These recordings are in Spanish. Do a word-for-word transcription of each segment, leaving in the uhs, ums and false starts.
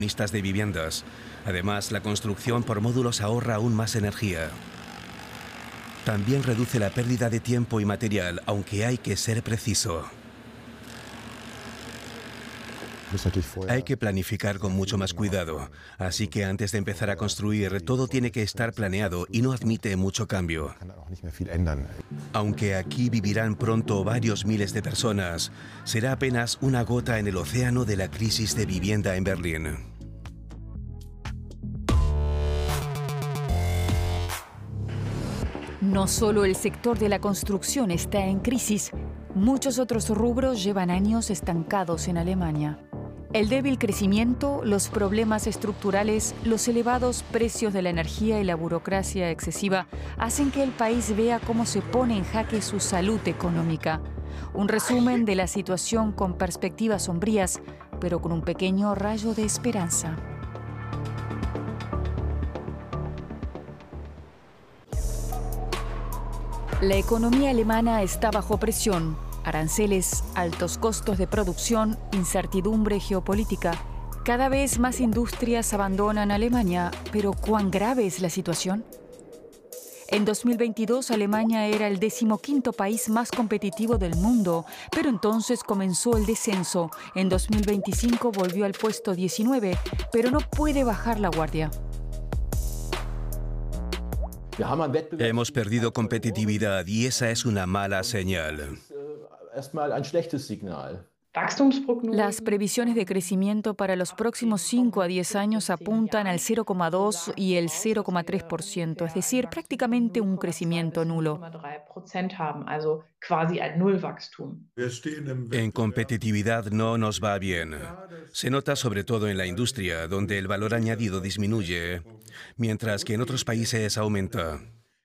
de viviendas. Además, la construcción por módulos ahorra aún más energía. También reduce la pérdida de tiempo y material, aunque hay que ser preciso. Hay que planificar con mucho más cuidado, así que antes de empezar a construir, todo tiene que estar planeado y no admite mucho cambio. Aunque aquí vivirán pronto varios miles de personas, será apenas una gota en el océano de la crisis de vivienda en Berlín. No solo el sector de la construcción está en crisis, muchos otros rubros llevan años estancados en Alemania. El débil crecimiento, los problemas estructurales, los elevados precios de la energía y la burocracia excesiva hacen que el país vea cómo se pone en jaque su salud económica. Un resumen de la situación con perspectivas sombrías, pero con un pequeño rayo de esperanza. La economía alemana está bajo presión. Aranceles, altos costos de producción, incertidumbre geopolítica. Cada vez más industrias abandonan Alemania, pero ¿cuán grave es la situación? En dos mil veintidós, Alemania era el decimoquinto país más competitivo del mundo, pero entonces comenzó el descenso. En dos mil veinticinco volvió al puesto diecinueve, pero no puede bajar la guardia. Hemos perdido competitividad y esa es una mala señal. Las previsiones de crecimiento para los próximos cinco a diez años apuntan al cero coma dos y el cero coma tres por ciento, es decir, prácticamente un crecimiento nulo. En competitividad no nos va bien. Se nota sobre todo en la industria, donde el valor añadido disminuye, mientras que en otros países aumenta.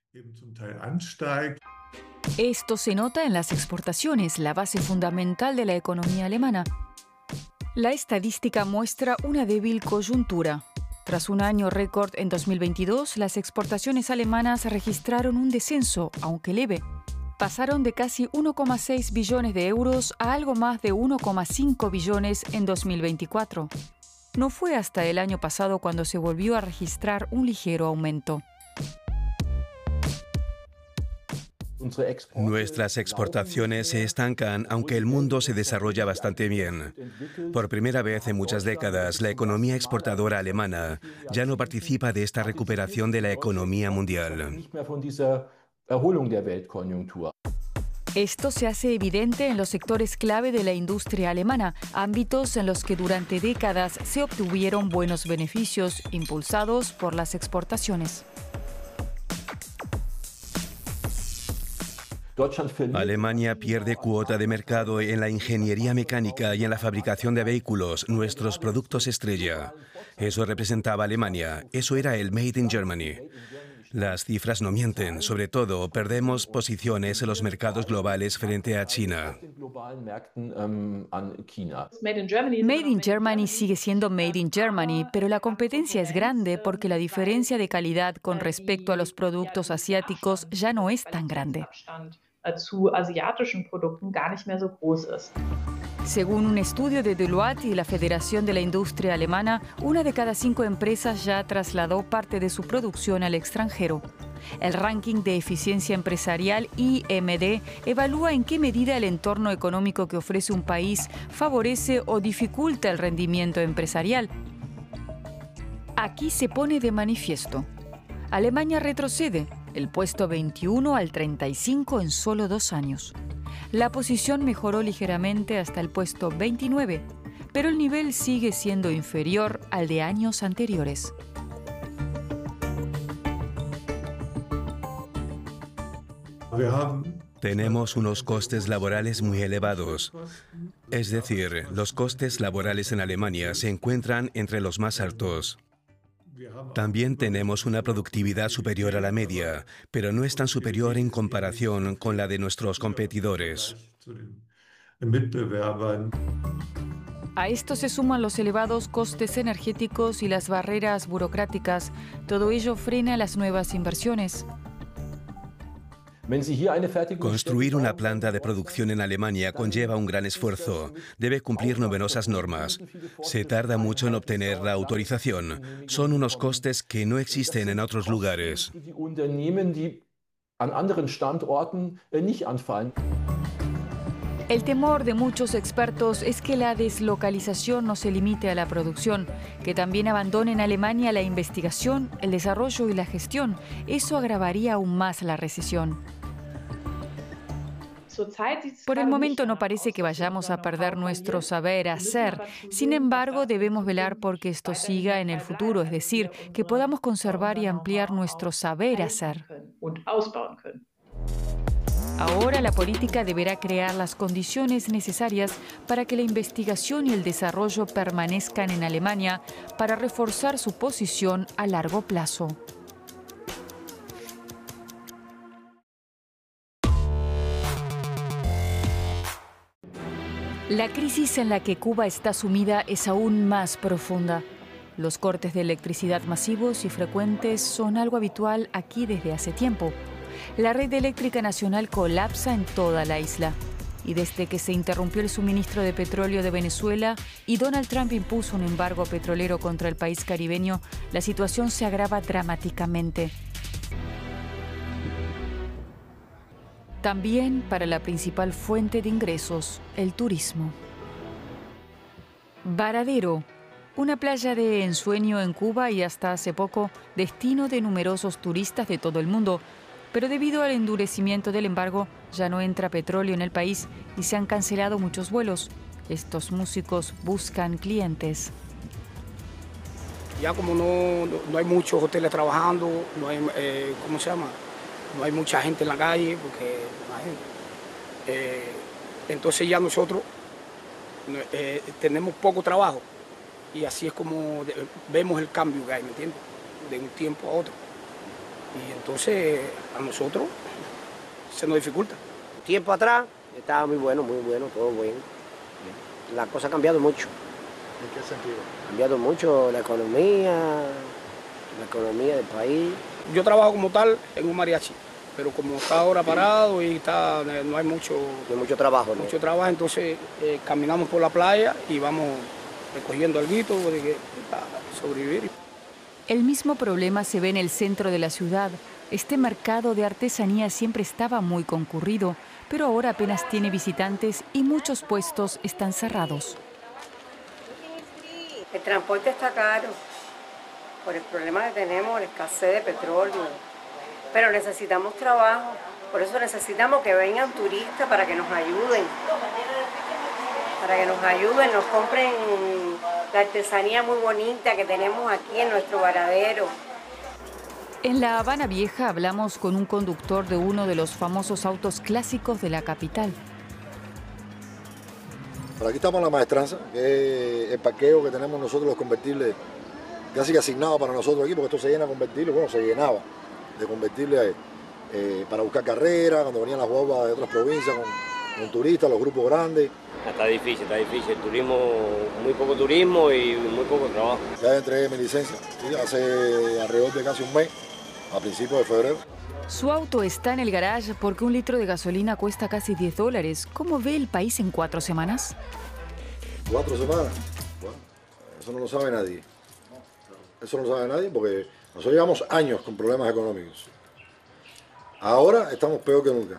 Esto se nota en las exportaciones, la base fundamental de la economía alemana. La estadística muestra una débil coyuntura. Tras un año récord en dos mil veintidós, las exportaciones alemanas registraron un descenso, aunque leve. Pasaron de casi uno coma seis billones de euros a algo más de uno coma cinco billones en dos mil veinticuatro. No fue hasta el año pasado cuando se volvió a registrar un ligero aumento. Nuestras exportaciones se estancan, aunque el mundo se desarrolla bastante bien. Por primera vez en muchas décadas, la economía exportadora alemana ya no participa de esta recuperación de la economía mundial. Esto se hace evidente en los sectores clave de la industria alemana, ámbitos en los que durante décadas se obtuvieron buenos beneficios impulsados por las exportaciones. Alemania pierde cuota de mercado en la ingeniería mecánica y en la fabricación de vehículos, nuestros productos estrella. Eso representaba Alemania, eso era el Made in Germany. Las cifras no mienten, sobre todo perdemos posiciones en los mercados globales frente a China. Made in Germany sigue siendo Made in Germany, pero la competencia es grande porque la diferencia de calidad con respecto a los productos asiáticos ya no es tan grande. Según un estudio de Deloitte y la Federación de la Industria Alemana, una de cada cinco empresas ya trasladó parte de su producción al extranjero. El ranking de eficiencia empresarial I M D evalúa en qué medida el entorno económico que ofrece un país favorece o dificulta el rendimiento empresarial. Aquí se pone de manifiesto. Alemania retrocede, el puesto veintiuno al treinta y cinco en solo dos años. La posición mejoró ligeramente hasta el puesto veintinueve, pero el nivel sigue siendo inferior al de años anteriores. Tenemos unos costes laborales muy elevados. Es decir, los costes laborales en Alemania se encuentran entre los más altos. También tenemos una productividad superior a la media, pero no es tan superior en comparación con la de nuestros competidores. A esto se suman los elevados costes energéticos y las barreras burocráticas. Todo ello frena las nuevas inversiones. Construir una planta de producción en Alemania conlleva un gran esfuerzo. Debe cumplir numerosas normas. Se tarda mucho en obtener la autorización. Son unos costes que no existen en otros lugares. El temor de muchos expertos es que la deslocalización no se limite a la producción, que también abandonen Alemania la investigación, el desarrollo y la gestión. Eso agravaría aún más la recesión. Por el momento no parece que vayamos a perder nuestro saber hacer. Sin embargo, debemos velar por que esto siga en el futuro, es decir, que podamos conservar y ampliar nuestro saber hacer. Ahora la política deberá crear las condiciones necesarias para que la investigación y el desarrollo permanezcan en Alemania para reforzar su posición a largo plazo. La crisis en la que Cuba está sumida es aún más profunda. Los cortes de electricidad masivos y frecuentes son algo habitual aquí desde hace tiempo. La red eléctrica nacional colapsa en toda la isla. Y desde que se interrumpió el suministro de petróleo de Venezuela y Donald Trump impuso un embargo petrolero contra el país caribeño, la situación se agrava dramáticamente. También para la principal fuente de ingresos, el turismo. Varadero, una playa de ensueño en Cuba y hasta hace poco destino de numerosos turistas de todo el mundo. Pero debido al endurecimiento del embargo, ya no entra petróleo en el país y se han cancelado muchos vuelos. Estos músicos buscan clientes. Ya como no, no hay muchos hoteles trabajando, no hay, eh, ¿cómo se llama? No hay mucha gente en la calle, porque eh, entonces ya nosotros eh, tenemos poco trabajo y así es como de, vemos el cambio que hay, ¿me entiendes? De un tiempo a otro. Y entonces a nosotros se nos dificulta. Tiempo atrás estaba muy bueno, muy bueno, todo bueno. La cosa ha cambiado mucho. ¿En qué sentido? Ha cambiado mucho la economía, la economía del país. Yo trabajo como tal en un mariachi, pero como está ahora parado y está, no hay mucho, no hay mucho trabajo, ¿no? Mucho trabajo, entonces eh, caminamos por la playa y vamos recogiendo alguito de para sobrevivir. El mismo problema se ve en el centro de la ciudad. Este mercado de artesanía siempre estaba muy concurrido, pero ahora apenas tiene visitantes y muchos puestos están cerrados. El transporte está caro por el problema que tenemos, la escasez de petróleo. Pero necesitamos trabajo, por eso necesitamos que vengan turistas para que nos ayuden. Para que nos ayuden, nos compren la artesanía muy bonita que tenemos aquí en nuestro varadero. En La Habana Vieja hablamos con un conductor de uno de los famosos autos clásicos de la capital. Por aquí estamos en la maestranza, que es el parqueo que tenemos nosotros los combustibles casi que asignado para nosotros aquí, porque esto se llena de combustible, bueno, se llenaba de combustible eh, para buscar carreras, cuando venían las guaguas de otras provincias con, con turistas, los grupos grandes. Está difícil, está difícil. El turismo, muy poco turismo y muy poco trabajo. Ya entregué mi licencia, ¿sí? Hace alrededor de casi un mes, a principios de febrero. Su auto está en el garage porque un litro de gasolina cuesta casi diez dólares. ¿Cómo ve el país en cuatro semanas? ¿Cuatro semanas? Bueno, eso no lo sabe nadie. Eso no lo sabe nadie porque nosotros llevamos años con problemas económicos. Ahora estamos peor que nunca.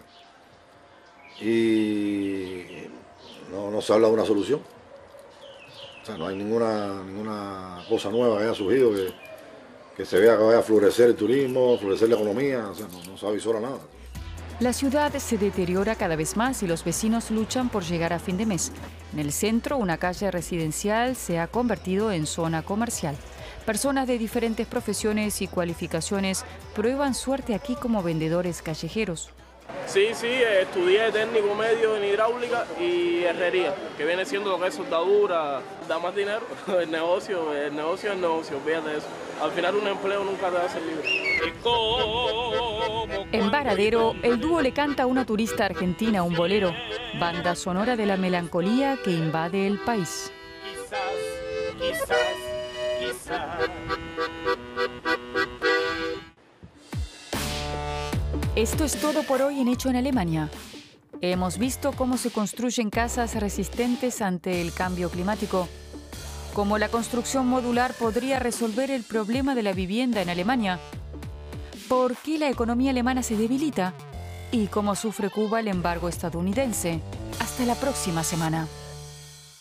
Y no, no se habla de una solución. O sea, no hay ninguna, ninguna cosa nueva que haya surgido que, que se vea que vaya a florecer el turismo, florecer la economía. O sea, no, no se avisora nada. La ciudad se deteriora cada vez más y los vecinos luchan por llegar a fin de mes. En el centro, una calle residencial se ha convertido en zona comercial. Personas de diferentes profesiones y cualificaciones prueban suerte aquí como vendedores callejeros. Sí, sí, estudié técnico medio en hidráulica y herrería, que viene siendo lo que es soldadura, da más dinero, el negocio, el negocio es el negocio, fíjate eso. Al final un empleo nunca te va a ser libre. En Varadero, el dúo le canta a una turista argentina un bolero, banda sonora de la melancolía que invade el país. Quizás, quizás, quizás. Esto es todo por hoy en Hecho en Alemania. Hemos visto cómo se construyen casas resistentes ante el cambio climático, cómo la construcción modular podría resolver el problema de la vivienda en Alemania, por qué la economía alemana se debilita y cómo sufre Cuba el embargo estadounidense. Hasta la próxima semana.